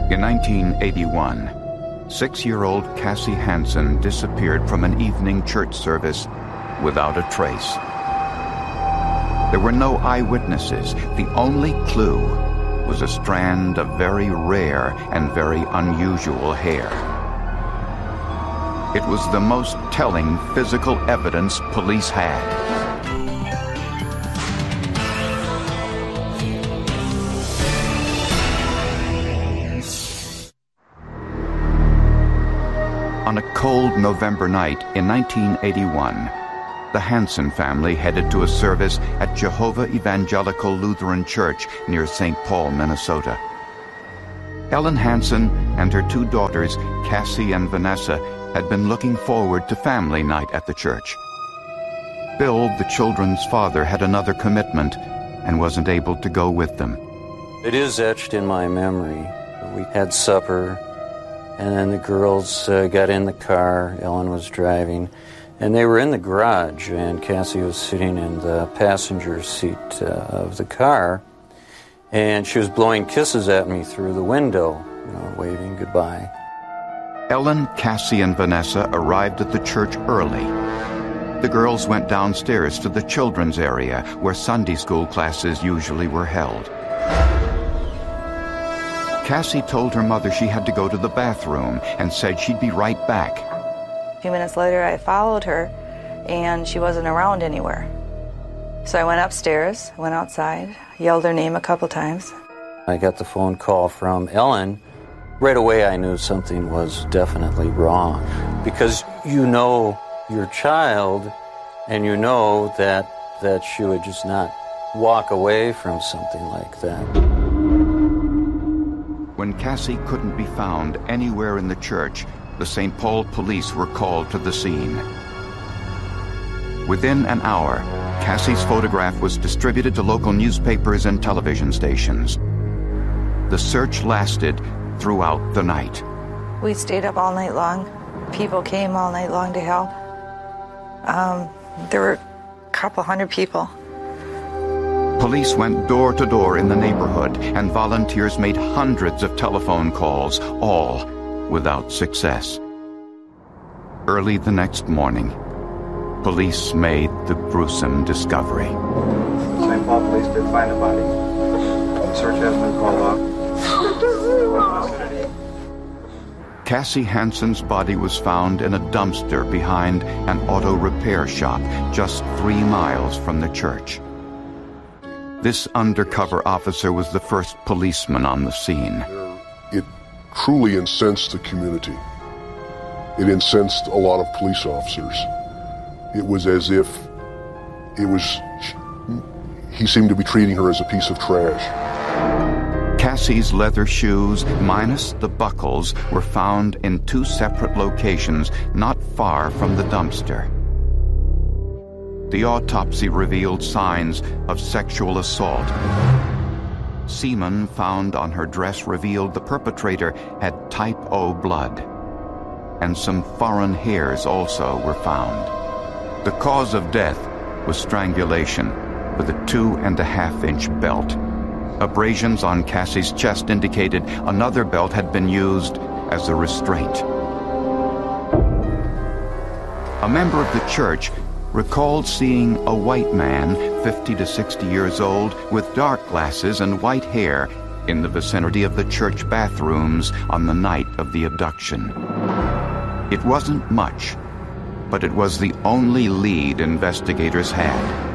In 1981, 6-year-old Cassie Hansen disappeared from an evening church service without a trace. There were no eyewitnesses. The only clue was a strand of very rare and very unusual hair. It was the most telling physical evidence police had. On a cold November night in 1981, the Hansen family headed to a service at Jehovah Evangelical Lutheran Church near St. Paul, Minnesota. Ellen Hansen and her 2 daughters, Cassie and Vanessa, had been looking forward to family night at the church. Bill, the children's father, had another commitment and wasn't able to go with them. It is etched in my memory. We had supper, and then the girls got in the car. Ellen was driving, and they were in the garage, and Cassie was sitting in the passenger seat of the car, and she was blowing kisses at me through the window, waving goodbye. Ellen, Cassie, and Vanessa arrived at the church early. The girls went downstairs to the children's area where Sunday school classes usually were held. Cassie told her mother she had to go to the bathroom and said she'd be right back. A few minutes later, I followed her, and she wasn't around anywhere. So I went upstairs, went outside, yelled her name a couple times. I got the phone call from Ellen. Right away, I knew something was definitely wrong, because you know your child, and you know that she would just not walk away from something like that. When Cassie couldn't be found anywhere in the church, the St. Paul police were called to the scene. Within an hour, Cassie's photograph was distributed to local newspapers and television stations. The search lasted throughout the night. We stayed up all night long. People came all night long to help. There were a couple hundred people. Police went door to door in the neighborhood, and volunteers made hundreds of telephone calls, all without success. Early the next morning, police made the gruesome discovery. St. Paul police did find the body. The search has been called off. Cassie Hansen's body was found in a dumpster behind an auto repair shop just 3 miles from the church. This undercover officer was the first policeman on the scene. It truly incensed the community. It incensed a lot of police officers. It was as if he seemed to be treating her as a piece of trash. Cassie's leather shoes, minus the buckles, were found in 2 separate locations not far from the dumpster. The autopsy revealed signs of sexual assault. Semen found on her dress revealed the perpetrator had type O blood, and some foreign hairs also were found. The cause of death was strangulation with a 2.5-inch belt. Abrasions on Cassie's chest indicated another belt had been used as a restraint. A member of the church recalled seeing a white man, 50 to 60 years old, with dark glasses and white hair in the vicinity of the church bathrooms on the night of the abduction. It wasn't much, but it was the only lead investigators had.